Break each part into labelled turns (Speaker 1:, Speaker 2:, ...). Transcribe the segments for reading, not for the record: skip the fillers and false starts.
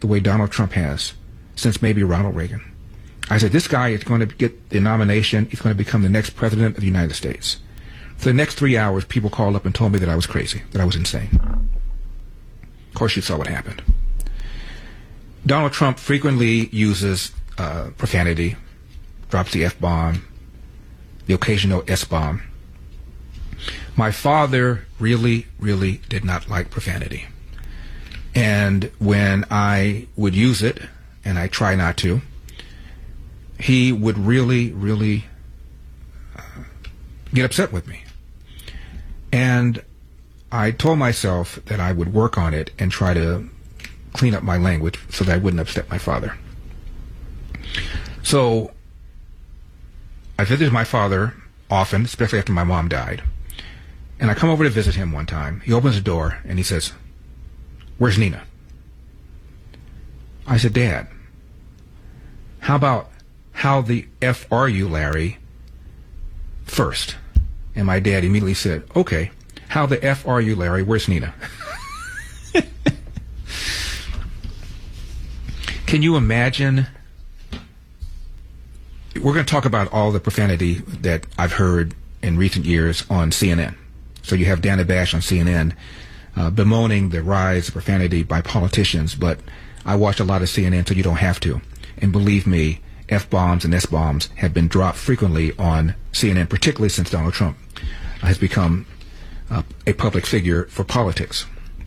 Speaker 1: the way Donald Trump has since maybe Ronald Reagan. I said, this guy is going to get the nomination. He's going to become the next president of the United States. For the next 3 hours, people called up and told me that I was crazy, that I was insane. Of course, you saw what happened. Donald Trump frequently uses profanity, drops the F-bomb, the occasional S-bomb. My father really, really did not like profanity. And when I would use it, and I try not to, he would really, really get upset with me. And I told myself that I would work on it and try to clean up my language so that I wouldn't upset my father. So I visited my father often, especially after my mom died. And I come over to visit him one time. He opens the door and he says, "Where's Nina?" I said, "Dad, how about how the F are you, Larry, first?" And my dad immediately said, "Okay, how the F are you, Larry? Where's Nina?" Can you imagine? We're going to talk about all the profanity that I've heard in recent years on CNN. So you have Dana Bash on CNN bemoaning the rise of profanity by politicians, but I watch a lot of CNN so you don't have to. And believe me, F-bombs and S-bombs have been dropped frequently on CNN, particularly since Donald Trump has become a public figure for politics.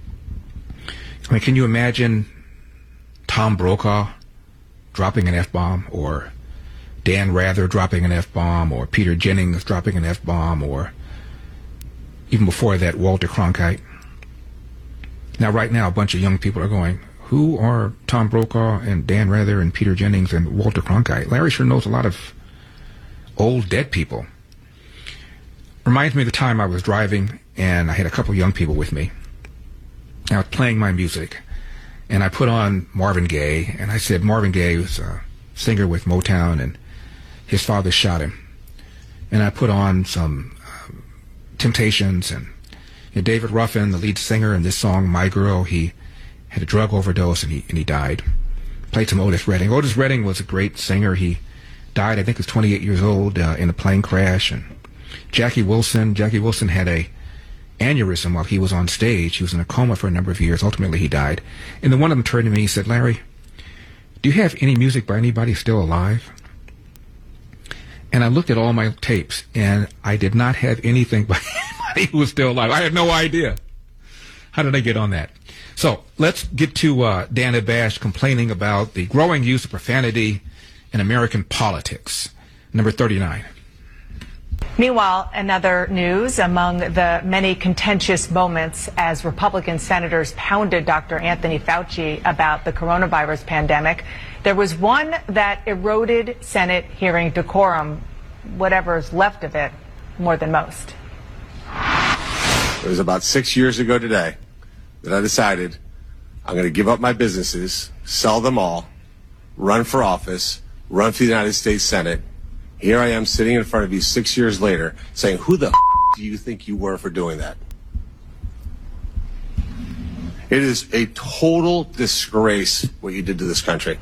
Speaker 1: I mean, can you imagine Tom Brokaw dropping an F-bomb, or Dan Rather dropping an F-bomb, or Peter Jennings dropping an F-bomb, or even before that, Walter Cronkite? Now, right now, a bunch of young people are going, who are Tom Brokaw and Dan Rather and Peter Jennings and Walter Cronkite? Larry sure knows a lot of old dead people. Reminds me of the time I was driving and I had a couple young people with me. I was playing my music and I put on Marvin Gaye, and I said Marvin Gaye was a singer with Motown and his father shot him. And I put on some Temptations, and David Ruffin, the lead singer in this song, My Girl, he had a drug overdose and he died. Played some Otis Redding. Otis Redding was a great singer. He died, I think he was 28 years old in a plane crash. And Jackie Wilson had a aneurysm while he was on stage. He was in a coma for a number of years. Ultimately, he died. And then one of them turned to me and said, "Larry, do you have any music by anybody still alive?" And I looked at all my tapes, and I did not have anything by anybody who was still alive. I had no idea. How did I get on that? So let's get to Dana Bash complaining about the growing use of profanity in American politics. Number 39.
Speaker 2: Meanwhile, in other news, among the many contentious moments as Republican senators pounded Dr. Anthony Fauci about the coronavirus pandemic, there was one that eroded Senate hearing decorum, whatever's left of it, more than most.
Speaker 3: It was about 6 years ago today that I decided I'm going to give up my businesses, sell them all, run for office, run for the United States Senate. Here I am sitting in front of you 6 years later saying, who the do you think you were for doing that? It is a total disgrace what you did to this country.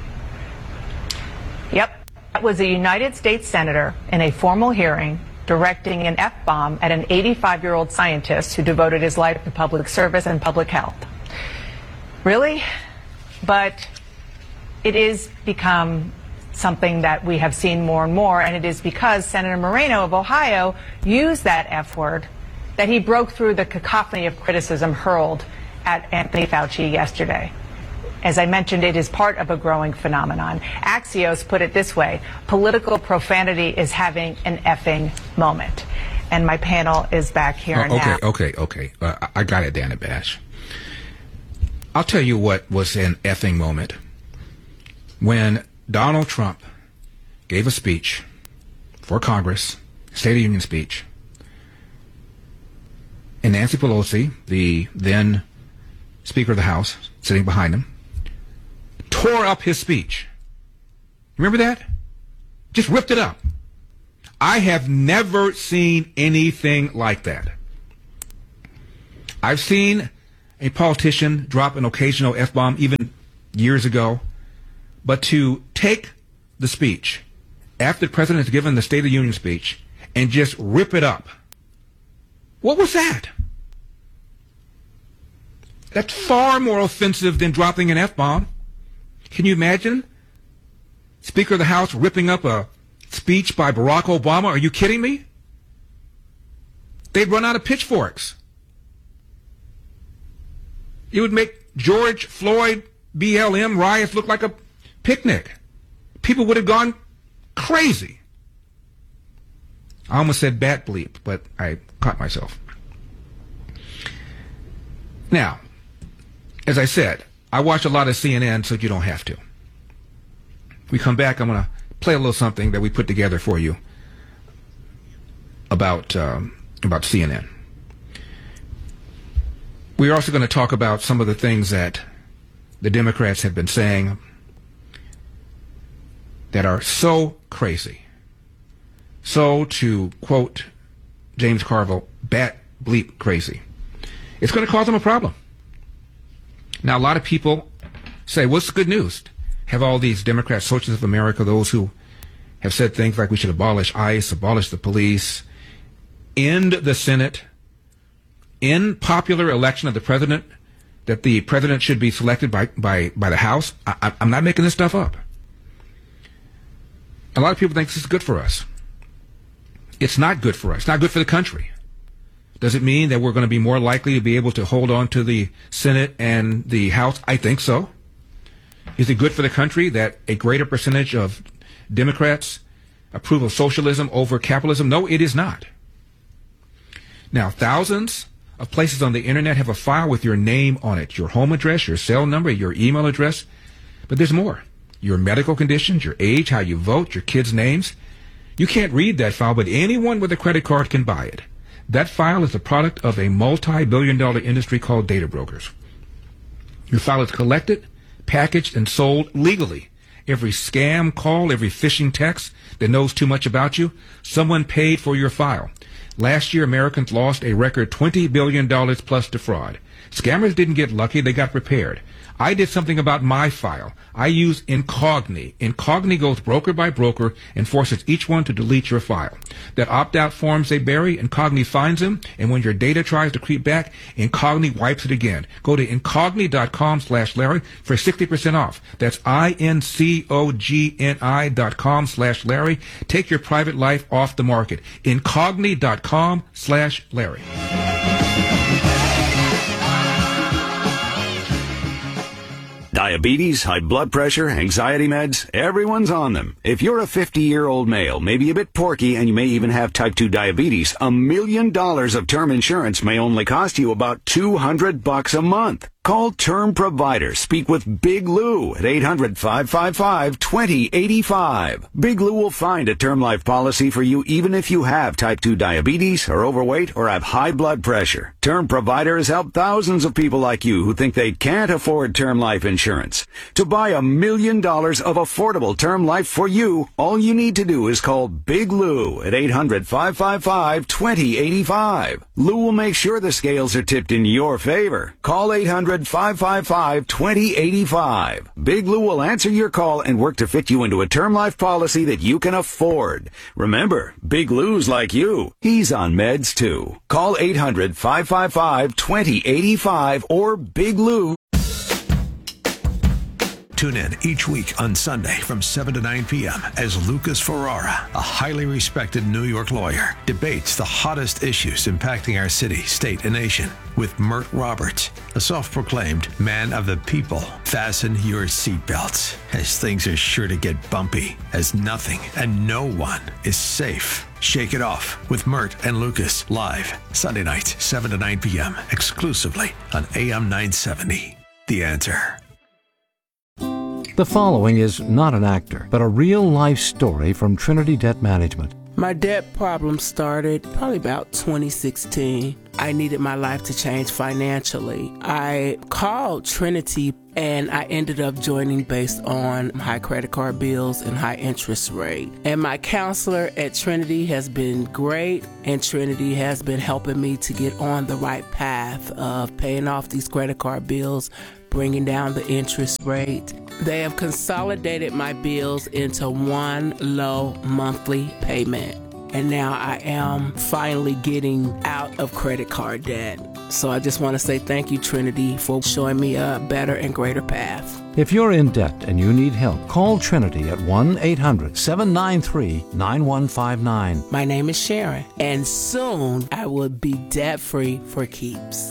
Speaker 2: Yep. That was a United States senator in a formal hearing directing an F-bomb at an 85-year-old scientist who devoted his life to public service and public health. Really? But it is become something that we have seen more and more, and it is because Senator Moreno of Ohio used that F word that he broke through the cacophony of criticism hurled at Anthony Fauci yesterday. As I mentioned, it is part of a growing phenomenon. Axios put it this way: political profanity is having an effing moment. And my panel is back here now.
Speaker 1: Okay. I got it, Dana Bash. I'll tell you what was an effing moment. When Donald Trump gave a speech for Congress, State of the Union speech, and Nancy Pelosi, the then Speaker of the House, sitting behind him, tore up his speech. Remember that? Just ripped it up. I have never seen anything like that. I've seen a politician drop an occasional F-bomb, even years ago, but to take the speech after the president has given the State of the Union speech and just rip it up. What was that? That's far more offensive than dropping an F-bomb. Can you imagine Speaker of the House ripping up a speech by Barack Obama? Are you kidding me? They'd run out of pitchforks. It would make George Floyd BLM riots look like a picnic. People would have gone crazy. I almost said bat bleep, but I caught myself. Now, as I said, I watch a lot of CNN, so you don't have to. We come back, I'm going to play a little something that we put together for you about CNN. We're also going to talk about some of the things that the Democrats have been saying that are so crazy. So, to quote James Carville, bat bleep crazy. It's going to cause them a problem. Now, a lot of people say, what's the good news? Have all these Democrats, Socialists of America, those who have said things like we should abolish ICE, abolish the police, end the Senate, end popular election of the president, that the president should be selected by the House. I'm not making this stuff up. A lot of people think this is good for us. It's not good for us. It's not good for the country. Does it mean that we're going to be more likely to be able to hold on to the Senate and the House? I think so. Is it good for the country that a greater percentage of Democrats approve of socialism over capitalism? No, it is not. Now, thousands of places on the internet have a file with your name on it, your home address, your cell number, your email address. But there's more. Your medical conditions, your age, how you vote, your kids' names. You can't read that file, but anyone with a credit card can buy it. That file is the product of a multi-billion-dollar industry called data brokers. Your file is collected, packaged, and sold legally. Every scam call, every phishing text that knows too much about you, someone paid for your file. Last year, Americans lost a record $20 billion plus to fraud. Scammers didn't get lucky, they got prepared. I did something about my file. I use Incogni. Incogni goes broker by broker and forces each one to delete your file. That opt-out forms they bury, Incogni finds them, and when your data tries to creep back, Incogni wipes it again. Go to Incogni.com/Larry for 60% off. That's INCOGNI.com/Larry. Take your private life off the market. Incogni.com/Larry.
Speaker 4: Diabetes, high blood pressure, anxiety meds, everyone's on them. If you're a 50-year-old male, maybe a bit porky, and you may even have type 2 diabetes, $1 million of term insurance may only cost you about $200 a month. Call Term Provider. Speak with Big Lou at 800-555-2085. Big Lou will find a term life policy for you even if you have type 2 diabetes, are overweight, or have high blood pressure. Term Provider has helped thousands of people like you who think they can't afford term life insurance. To buy $1 million of affordable term life for you, all you need to do is call Big Lou at 800-555-2085. Lou will make sure the scales are tipped in your favor. Call 800-555-2085. Big Lou will answer your call and work to fit you into a term life policy that you can afford. Remember, Big Lou's like you. He's on meds too. Call 800-555-2085 or Big Lou.
Speaker 5: Tune in each week on Sunday from 7 to 9 p.m. as Lucas Ferrara, a highly respected New York lawyer, debates the hottest issues impacting our city, state, and nation with Mert Roberts, a self-proclaimed man of the people. Fasten your seatbelts, as things are sure to get bumpy, as nothing and no one is safe. Shake It Off with Mert and Lucas, live Sunday nights, 7 to 9 p.m., exclusively on AM 970. The Answer.
Speaker 6: The following is not an actor, but a real-life story from Trinity Debt Management.
Speaker 7: My debt problem started probably about 2016. I needed my life to change financially. I called Trinity and I ended up joining based on high credit card bills and high interest rate. And my counselor at Trinity has been great, and Trinity has been helping me to get on the right path of paying off these credit card bills, bringing down the interest rate. They have consolidated my bills into one low monthly payment. And now I am finally getting out of credit card debt. So I just want to say thank you, Trinity, for showing me a better and greater path.
Speaker 6: If you're in debt and you need help, call Trinity at 1-800-793-9159.
Speaker 7: My name is Sharon, and soon I will be debt-free for keeps.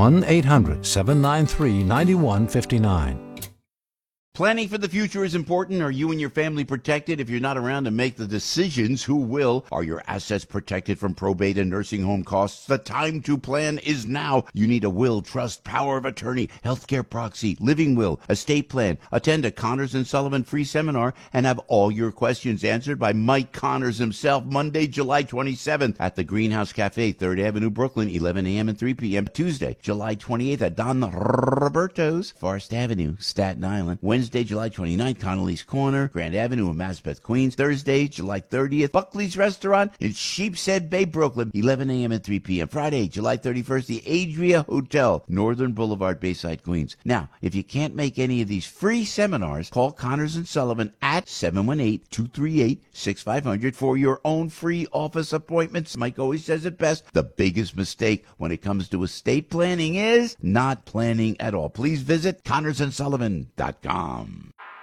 Speaker 6: 1-800-793-9159.
Speaker 8: Planning for the future is important. Are you and your family protected? If you're not around to make the decisions, who will? Are your assets protected from probate and nursing home costs? The time to plan is now. You need a will, trust, power of attorney, healthcare proxy, living will, estate plan. Attend a Connors & Sullivan free seminar and have all your questions answered by Mike Connors himself, Monday, July 27th at the Greenhouse Cafe, 3rd Avenue, Brooklyn, 11 a.m. and 3 p.m. Tuesday, July 28th at Don Roberto's, Forest Avenue, Staten Island. Wednesday, July 29th, Connolly's Corner, Grand Avenue in Maspeth, Queens. Thursday, July 30th, Buckley's Restaurant in Sheepshead Bay, Brooklyn, 11 a.m. and 3 p.m. Friday, July 31st, the Adria Hotel, Northern Boulevard, Bayside, Queens. Now, if you can't make any of these free seminars, call Connors & Sullivan at 718-238-6500 for your own free office appointments. Mike always says it best. The biggest mistake when it comes to estate planning is not planning at all. Please visit ConnorsandSullivan.com.